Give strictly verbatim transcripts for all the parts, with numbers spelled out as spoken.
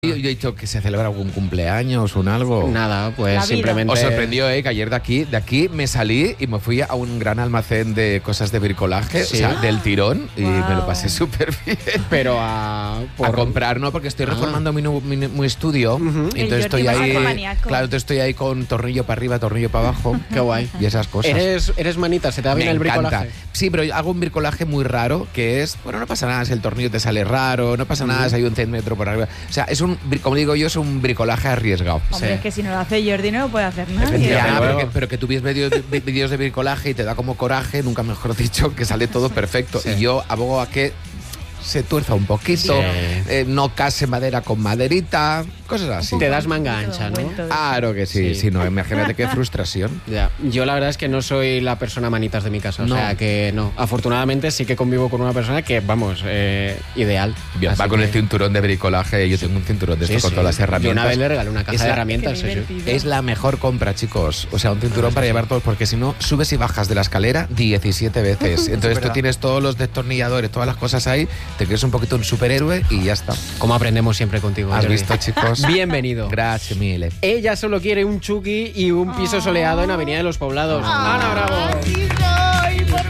Yo he dicho que se celebra algún cumpleaños o un algo. Nada, pues simplemente... Os sorprendió, ¿eh? Que ayer de aquí, de aquí me salí y me fui a un gran almacén de cosas de bricolaje, ¿sí? O sea, del tirón, y wow. me lo pasé súper bien. Pero a... Por... A comprar, ¿no? Porque estoy reformando ah. mi, mi, mi estudio, uh-huh. y entonces estoy ahí... Claro, entonces estoy ahí con tornillo para arriba, tornillo para abajo. Qué guay. Y esas cosas. Eres, eres manita, se te da bien me el encanta. bricolaje. Sí, pero yo hago un bricolaje muy raro, que es... Bueno, no pasa nada si el tornillo te sale raro, no pasa uh-huh. nada si hay un centímetro por arriba. O sea, es un... Como digo yo, es un bricolaje arriesgado. Hombre, sí. es que si no lo hace Jordi no lo puede hacer nadie. Ya, pero, que, pero que tú ves vídeos de, vídeos de bricolaje y te da como coraje, nunca mejor dicho, que sale todo perfecto. Sí. Y yo abogo a que se tuerza un poquito, sí. eh, no case madera con maderita, cosas así. Te das manga ancha, ¿no? Claro que sí, sí, sí, no, imagínate qué frustración. Ya. Yo la verdad es que no soy la persona manitas de mi casa, no. o sea que no. Afortunadamente sí que convivo con una persona que, vamos, eh, ideal. Bien, va con que... el cinturón de bricolaje, yo tengo un cinturón de esto sí, con sí. todas las herramientas. Yo una vez le regalé una caja es de la... herramientas. Sí, es la mejor compra, chicos. O sea, un cinturón ah, para sí. llevar todos, porque si no, subes y bajas de la escalera diecisiete veces. Entonces tú tienes todos los destornilladores, todas las cosas ahí, te crees un poquito un superhéroe y ya está. Como aprendemos siempre contigo. ¿Has Jordi? visto, chicos? Bienvenido. Gracias, mille. Ella solo quiere un Chucky y un piso oh. soleado en Avenida de los Poblados. Oh. Ana Bravo. ¡Sí soy, por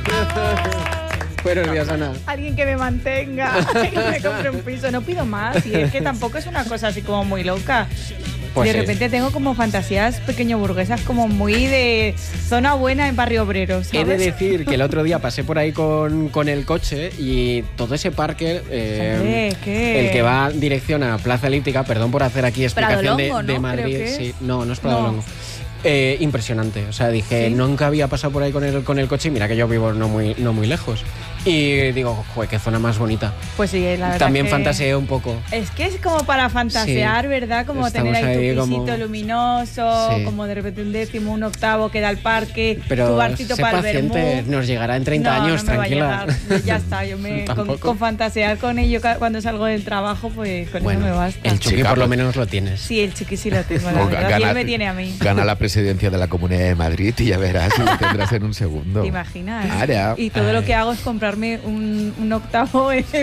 favor! Buenos días, Ana. Alguien que me mantenga, que me compre un piso. No pido más y es que tampoco es una cosa así como muy loca. Pues de sí. repente tengo como fantasías pequeño burguesas, como muy de zona buena en barrio obrero, ¿sabes? He de decir que el otro día pasé por ahí con, con el coche y todo ese parque, eh, Hombre, ¿qué? el que va dirección a Plaza Elíptica, perdón por hacer aquí explicación Longo, de, de ¿no? Madrid. Sí, no, no es Prado no. Longo. Eh, impresionante, o sea, dije, ¿sí? nunca había pasado por ahí con el, con el coche y mira que yo vivo no muy, no muy lejos. Y digo, joder, qué zona más bonita. Pues sí, la verdad. También que fantaseé un poco. Es que es como para fantasear, sí. ¿verdad? Como Estamos tener ahí, ahí tu pisito como... luminoso, sí. como de repente un décimo, un octavo, queda al parque, pero tu barcito para el vermú. Nos llegará en treinta no, años, no me tranquila. Va a llegar. Ya está, yo me con, con fantasear con ello cuando salgo del trabajo, pues con bueno, eso me basta. El Chucky por lo menos lo tienes. Sí, el Chucky sí lo tengo, la verdad. Gana, y él me tiene a mí. Gana la presidencia de la Comunidad de Madrid y ya verás, lo tendrás en un segundo. ¿Te imaginas? Ara. Y todo Ay. lo que hago es comprarme un un octavo en,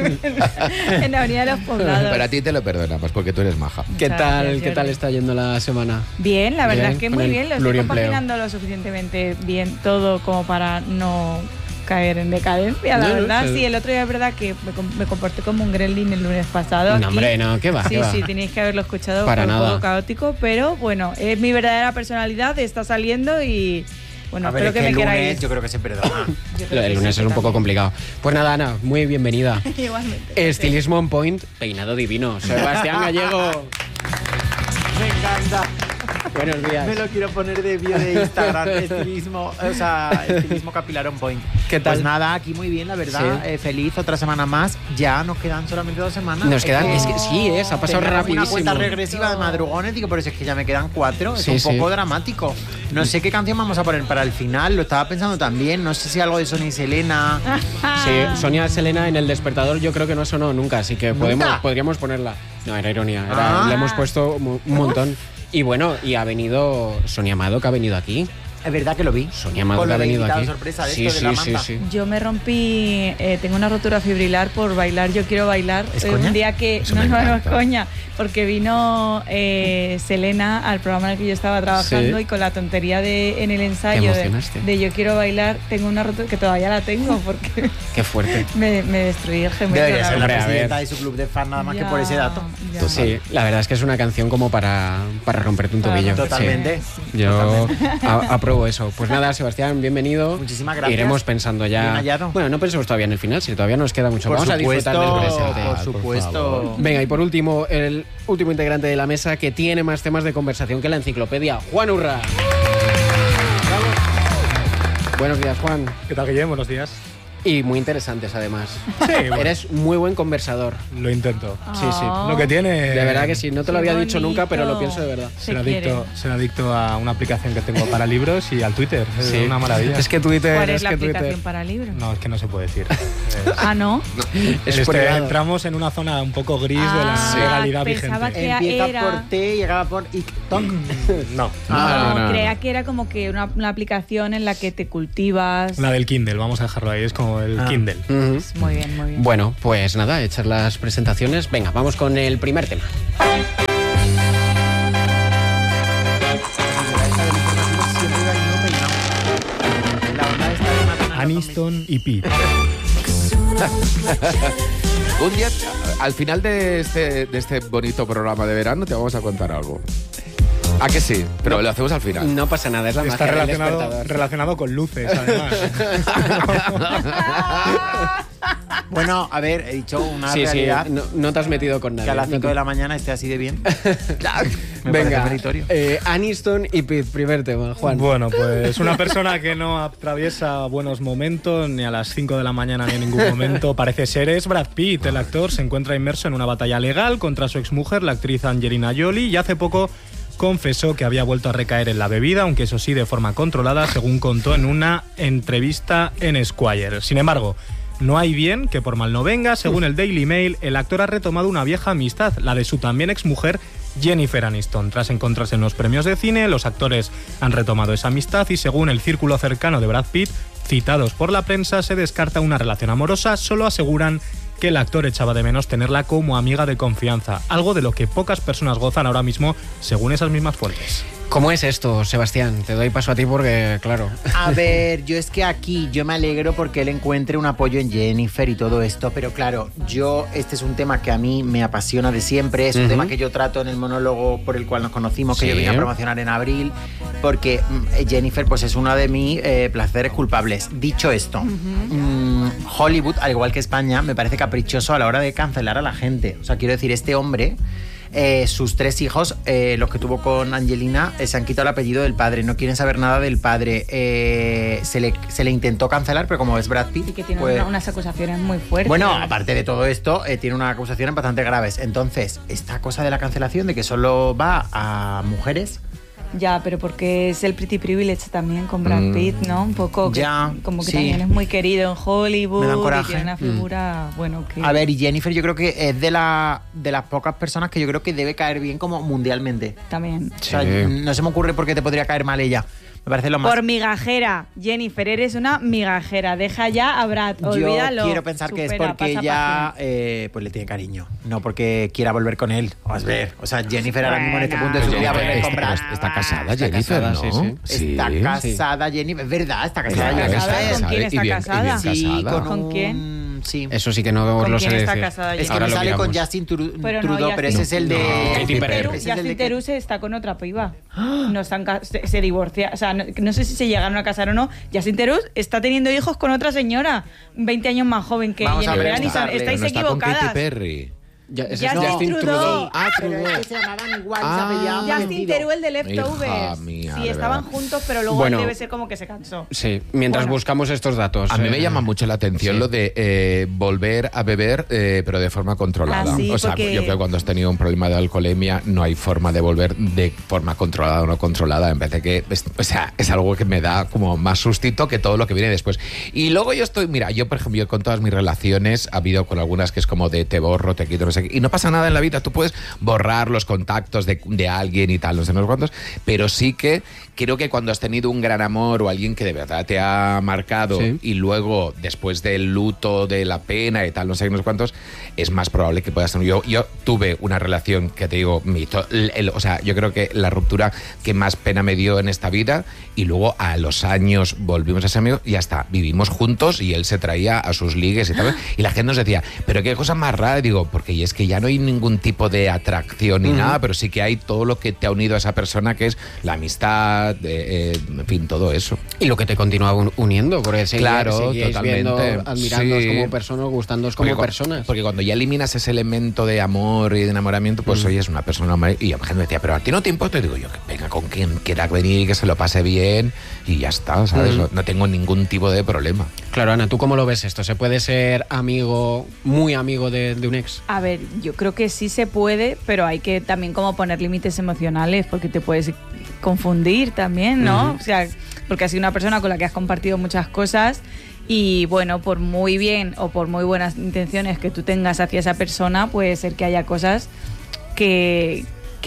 en la Avenida de los Poblados. Pero a ti te lo perdonamos porque tú eres maja. ¿Qué Muchas tal, gracias, ¿qué tal está yendo la semana? Bien, la verdad bien, es que muy bien. Lo estoy compaginando empleo. lo suficientemente bien todo como para no caer en decadencia, la no, verdad. No, sí, el otro día es verdad que me, me comporté como un gremlin el lunes pasado. No, aquí. hombre, no, ¿qué va? Sí, ¿qué va? sí, tenéis que haberlo escuchado. Para fue nada. un poco caótico, pero bueno, es mi verdadera personalidad, está saliendo y... Bueno, a ver, espero que, que me el lunes queráis. yo creo que se perdona. El lunes es un poco complicado. Pues nada, Ana, muy bienvenida. Igualmente. Estilismo on point, peinado divino. Sebastián Gallego. Me encanta. Buenos días. Me lo quiero poner de bio de Instagram. Estilismo, o sea, estilismo capilar on point. ¿Qué tal? Pues nada, aquí muy bien, la verdad. Sí. Eh, feliz, otra semana más. Ya nos quedan solamente dos semanas. Nos quedan, es que, es que sí, es, ha pasado rapidísimo. Una cuenta regresiva de madrugones, digo, pero es que ya me quedan cuatro. Es sí, un poco sí. dramático. No sé qué canción vamos a poner para el final. Lo estaba pensando también. No sé si algo de Sonia y Selena. Sí, Sonia y Selena en El Despertador yo creo que no sonó nunca, así que podemos, podríamos ponerla. No, era ironía. Era, ah. Le hemos puesto un montón. Y bueno, y ha venido Sonia Amado, que ha venido aquí. Es verdad que lo vi. Sonia Amado, que ha venido aquí. Sorpresa de sí, esto sí, de la sí, manta. sí. Yo me rompí, eh, tengo una rotura fibrilar por bailar Yo Quiero Bailar. ¿Es eh, coña? Un día que, Eso no, me no, no es encanta. coña, porque vino eh, Selena al programa en el que yo estaba trabajando ¿Sí? y con la tontería de en el ensayo de, de Yo Quiero Bailar, tengo una rotura que todavía la tengo porque... Qué fuerte. me, me destruí el gemelo. Debería ser la Hombre, a presidenta ver. de su club de fan nada más Ya, que por ese dato. ya. Sí, la verdad es que es una canción como para, para romperte un tobillo. Totalmente. Sí. Yo a, apruebo eso. Pues nada, Sebastián, bienvenido. Muchísimas gracias. Iremos pensando ya. Bueno, no pensemos todavía en el final, si todavía nos queda mucho. Por Vamos supuesto, a disfrutar del presente. Por supuesto. Por Venga, y por último, el último integrante de la mesa que tiene más temas de conversación que la enciclopedia, Juan Urra. Buenos días, Juan. ¿Qué tal, Guillem? Buenos días. Y muy interesantes, además. Sí, bueno. Eres muy buen conversador. Lo intento. Oh. Sí, sí. Lo que tiene... De verdad que sí, no te lo Qué había dicho bonito. nunca, pero lo pienso de verdad. Ser adicto, ser adicto a una aplicación que tengo para libros y al Twitter. Es Sí. una maravilla. Es que Twitter... ¿Cuál es, es la que aplicación Twitter... para libros? No, es que no se puede decir. Ah, ¿no? Es Este, privado. entramos en una zona un poco gris Ah, de la legalidad pensaba vigente. que Empieza era- por T y acaba por TikTok. No. Ah, No, no, no. creía que era como que una, una aplicación en la que te cultivas. La del Kindle, vamos a dejarlo ahí. Es como como el ah. Kindle. Uh-huh. Muy bien, muy bien. Bueno, pues nada, hechas las presentaciones. Venga, vamos con el primer tema. Aniston y Pete. Un día, al final de este, de este bonito programa de verano, te vamos a contar algo. ¿A que sí? Pero no, lo hacemos al final. No pasa nada, es la Está magia relacionado, del relacionado con luces, además. Bueno, a ver, he dicho una sí, realidad. Sí, no, no te has metido con nadie. Que a las cinco no de la mañana esté así de bien. Me Venga, meritorio. Eh, Aniston y Pete, primer tema, Juan. Bueno, pues una persona que no atraviesa buenos momentos, ni a las cinco de la mañana ni en ningún momento, parece ser es Brad Pitt. El actor se encuentra inmerso en una batalla legal contra su exmujer, la actriz Angelina Jolie, y hace poco confesó que había vuelto a recaer en la bebida, aunque eso sí de forma controlada, según contó en una entrevista en Esquire. Sin embargo, no hay bien que por mal no venga. Según el Daily Mail, el actor ha retomado una vieja amistad, la de su también exmujer Jennifer Aniston. Tras encontrarse en los premios de cine, los actores han retomado esa amistad y según el círculo cercano de Brad Pitt, citados por la prensa, se descarta una relación amorosa. Solo aseguran que el actor echaba de menos tenerla como amiga de confianza, algo de lo que pocas personas gozan ahora mismo, según esas mismas fuentes. ¿Cómo es esto, Sebastián? Te doy paso a ti porque, claro... A ver, yo es que aquí yo me alegro porque él encuentre un apoyo en Jennifer y todo esto, pero claro, yo, este es un tema que a mí me apasiona de siempre, es un uh-huh. tema que yo trato en el monólogo por el cual nos conocimos, que sí. yo vine a promocionar en abril, porque Jennifer pues es uno de mis eh, placeres culpables. Dicho esto, uh-huh. mmm, Hollywood, al igual que España, me parece caprichoso a la hora de cancelar a la gente. O sea, quiero decir, este hombre... Eh, sus tres hijos, eh, los que tuvo con Angelina, eh, se han quitado el apellido del padre, no quieren saber nada del padre. Eh, se, le, se le intentó cancelar, pero como es Brad Pitt... Y que tiene pues, una, unas acusaciones muy fuertes. Bueno, aparte de todo esto, eh, tiene unas acusaciones bastante graves. Entonces, esta cosa de la cancelación, de que solo va a mujeres... Ya, pero porque es el pretty privilege también con Brad Pitt, ¿no? Un poco, que, ya, como que sí. también es muy querido en Hollywood. Me dan coraje. Y tiene una figura, mm. bueno, que... A ver, y Jennifer yo creo que es de, la, de las pocas personas que yo creo que debe caer bien como mundialmente. También. Sí. O sea, no se me ocurre por qué te podría caer mal ella. Me parece lo más... Por migajera. Jennifer, eres una migajera. Deja ya a Brad, olvídalo. Yo quiero pensar supera, que es porque ella eh, pues le tiene cariño, no porque quiera volver con él. Vamos a ver. O sea, Jennifer ahora mismo en este punto de su vida volver con Brad. Está casada Jennifer, ¿no? Sí, sí. Está casada Jennifer. Es verdad, está casada. Está Jennifer. casada. ¿Con quién está bien, casada? Sí, con, ¿Con un... quién? Sí. Eso sí que no os lo sé decir. Casada, es que ahora me sale miramos. con Justin Trudeau, pero, no, Justin, pero ese es el de... No, Katy Perry. Justin Theroux está con otra piba. No están, se, se divorcia, o sea, no, no sé si se llegaron a casar o no. Justin Theroux está teniendo hijos con otra señora, veinte años más joven que Vamos Jennifer Aniston. Estáis no está equivocadas. Con Katy Perry. Ya, ese Justin es Justin Trudeau. Trudeau. Ah, pero es que se llamaban igual, Ah, se apellidaban Justin Theroux, el de Leftovers. Hija mía, sí, de estaban verdad. juntos, pero luego Bueno. él debe ser como que se cansó. Sí, mientras Bueno. buscamos estos datos. A mí me eh, llama mucho la atención sí. lo de eh, volver a beber, eh, pero de forma controlada. Ah, sí, o sea, porque- yo creo que cuando has tenido un problema de alcoholemia no hay forma de volver de forma controlada o no controlada. Me parece que es, o sea, es algo que me da como más sustito que todo lo que viene después. Y luego yo estoy, mira, yo por ejemplo, yo con todas mis relaciones, ha habido con algunas que es como de te borro, te quito, no sé qué, y no pasa nada en la vida. Tú puedes borrar los contactos de, de alguien y tal, no sé no sé cuántos, pero sí que creo que cuando has tenido un gran amor o alguien que de verdad te ha marcado Sí. y luego después del luto, de la pena y tal, no sé no sé cuántos, es más probable que puedas tener. Yo, yo tuve una relación que te digo, mi, to- el- el- o sea, yo creo que la ruptura que más pena me dio en esta vida y luego a los años volvimos a ser amigos y ya está, vivimos juntos y él se traía a sus ligues y tal, y la gente nos decía, pero qué cosa más rara, digo, porque y es que ya no hay ningún tipo de atracción ni uh-huh. nada, pero sí que hay todo lo que te ha unido a esa persona, que es la amistad, eh, eh, en fin, todo eso. Y lo que te continúa un- uniendo, porque seguí, Claro, seguíais totalmente. viendo, admirándoos Sí. como personas, gustándoos como Porque, personas. Porque cuando ya eliminas ese elemento de amor y de enamoramiento, pues Mm. oye, es una persona mar- y la gente me decía, pero a ti no te importa. Y digo yo, que venga con quien quiera venir, que se lo pase bien y ya está, ¿sabes? Mm. No, no tengo ningún tipo de problema. Claro, Ana, ¿tú cómo lo ves esto? ¿Se puede ser amigo, muy amigo de, de un ex? A ver, yo creo que sí se puede, pero hay que también como poner límites emocionales porque te puedes confundir también, ¿no? Uh-huh. O sea, porque has sido una persona con la que has compartido muchas cosas y bueno, por muy bien o por muy buenas intenciones que tú tengas hacia esa persona, puede ser que haya cosas que,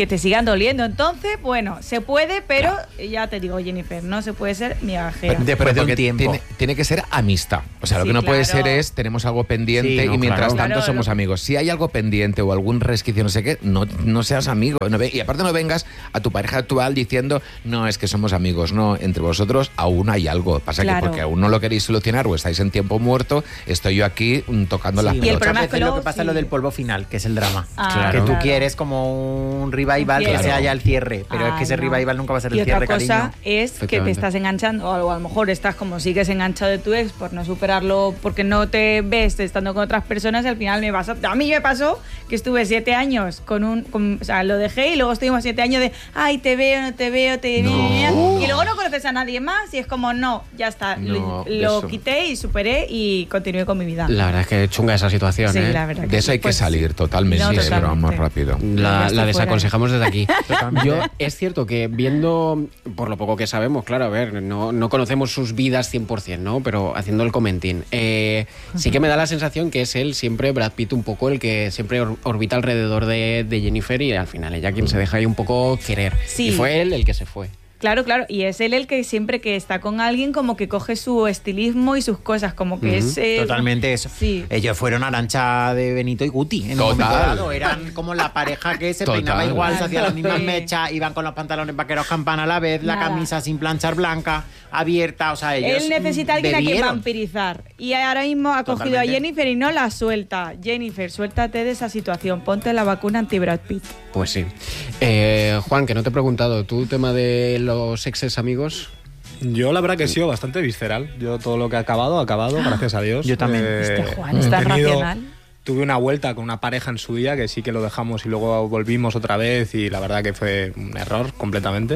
que te sigan doliendo. Entonces, bueno, se puede, pero ya te digo, Jennifer, no se puede ser migajera. Pero, Después de un tiempo. Tiene, tiene que ser amistad. O sea, lo Sí, que no claro. puede ser es, tenemos algo pendiente Sí, no, y mientras claro. tanto Claro, somos lo- amigos. Si hay algo pendiente o algún resquicio, no sé qué, no, no seas amigo. No ve- y aparte no vengas a tu pareja actual diciendo, no, es que somos amigos. No, entre vosotros aún hay algo. Pasa Claro. que porque aún no lo queréis solucionar o estáis en tiempo muerto, estoy yo aquí mm, tocando las Sí, Y el pelotas. problema muchas es que veces lo luego que pasa es sí. lo del polvo final, que es el drama. Ah, Claro. Que tú claro. quieres como un revival que Claro. sea ya el cierre, pero es que Ay, ese no. revival nunca va a ser Y el cierre, otra cosa cariño. es que te Efectivamente. estás enganchando, o a lo mejor estás como sigues enganchado de tu ex por no superarlo, porque no te ves estando con otras personas y al final me pasa. A mí me pasó que estuve siete años con un. Con, o sea, lo dejé y luego estuvimos siete años de, ay, te veo, no te veo, te No. Y luego no conoces a nadie más y es como, no, ya está. No, lo de lo eso. quité y superé y continué con mi vida. La verdad es que chunga esa situación, Sí, ¿eh? la verdad. De eso hay que Pues, salir totalmente, no, sí, pero totalmente. vamos rápido. Ya La, estoy la fuera. desaconsejamos desde aquí. Totalmente. Yo, es cierto que viendo, por lo poco que sabemos, claro, a ver, no, no conocemos sus vidas cien por ciento, ¿no? Pero haciendo el comentín, eh, sí que me da la sensación que es él siempre, Brad Pitt, un poco el que siempre or- orbita alrededor de, de Jennifer y al final ella quien se deja ahí un poco querer. Sí. Y fue él el que se fue. Claro, claro, y es él el que siempre que está con alguien como que coge su estilismo y sus cosas, como que Ujú. es... eh, Totalmente eso. Sí. Ellos fueron Arantxa de Benito y Guti en un Total. momento dado. Eran como la pareja que se Total. peinaba igual, se hacían las mismas Sí. mechas, iban con los pantalones vaqueros campana a la vez, la Nada. camisa sin planchar blanca, abierta, o sea, ellos Él necesita a alguien a quien bebieron. vampirizar. Y ahora mismo ha cogido Totalmente. a Jennifer y no la suelta. Jennifer, suéltate de esa situación. Ponte la vacuna anti-Brad Pitt. Pues sí. Eh, Juan, que no te he preguntado, ¿tú tema de los exes amigos? Yo la verdad que he sido bastante visceral. Yo todo lo que ha acabado, ha acabado, gracias a Dios. Yo también. Este Juan he está tenido- racional. Tuve una vuelta con una pareja en su día que sí que lo dejamos y luego volvimos otra vez y la verdad que fue un error completamente.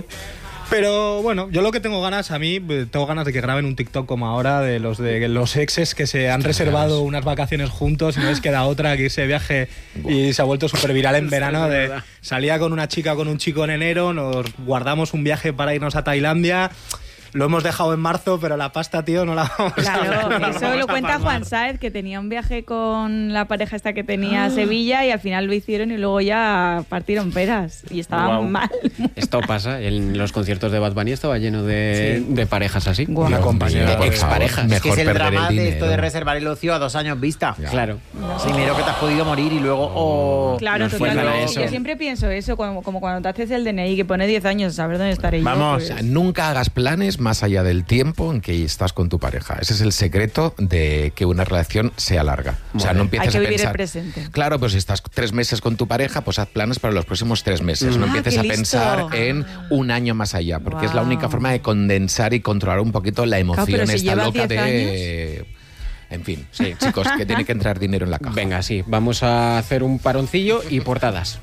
Pero bueno, yo lo que tengo ganas, a mí, eh, tengo ganas de que graben un TikTok como ahora de los de los exes que se han reservado unas vacaciones juntos y no les queda otra que irse de viaje y se ha vuelto súper viral en verano. De, salía con una chica o con un chico en enero, nos guardamos un viaje para irnos a Tailandia. Lo hemos dejado en marzo, pero la pasta, tío, no la vamos a Claro, no la eso vamos lo a cuenta palmar. Juan Sáez, que tenía un viaje con la pareja esta que tenía Ah. a Sevilla y al final lo hicieron y luego ya partieron peras y estaban Guau. mal. Esto pasa, en los conciertos de Bad Bunny estaba lleno de, Sí. de parejas así. Guau. Una compañera, de por exparejas. favor. Es que Mejor es el perder drama el de esto de dinero. reservar el ocio a dos años vista. Ya. Claro. Primero que te has podido morir y luego... oh, Claro, nos fuerzan a totalmente. eso. Yo siempre pienso eso, como, como cuando te haces el D N I que pone diez años, saber dónde estaré Vamos, yo. O pues. sea, nunca hagas planes más allá del tiempo en que estás con tu pareja. Ese es el secreto de que una relación sea larga. O sea, Vale. no empieces Hay que a vivir el pensar. presente. Claro, pues si estás tres meses con tu pareja, pues haz planes para los próximos tres meses. No Ah, empieces qué a listo. pensar en un año más allá, porque es la Guau. única forma de condensar y controlar un poquito la emoción pero si esta llevas loca diez de. En fin, sí, chicos, que tiene que entrar dinero en la caja. Venga, sí, vamos a hacer un paroncillo y portadas.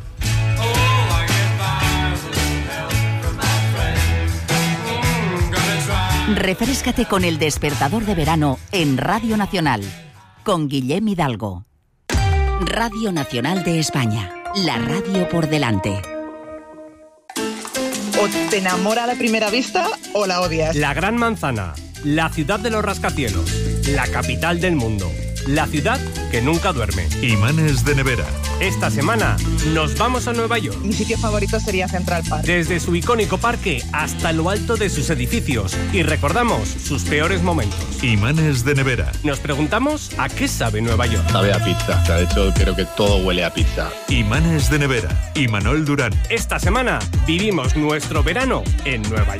Refréscate con El Despertador de Verano en Radio Nacional, con Guillem Hidalgo. Radio Nacional de España, la radio por delante. O te enamora a la primera vista o la odias. La Gran Manzana, la ciudad de los rascacielos, la capital del mundo, la ciudad que nunca duerme. Imanes de nevera. Esta semana nos vamos a Nueva York. Mi sitio favorito sería Central Park. Desde su icónico parque hasta lo alto de sus edificios y recordamos sus peores momentos. Imanes de nevera. Nos preguntamos a qué sabe Nueva York. Sabe a pizza. O sea, de hecho, creo que todo huele a pizza. Imanes de nevera. Imanol Durán. Esta semana vivimos nuestro verano en Nueva York.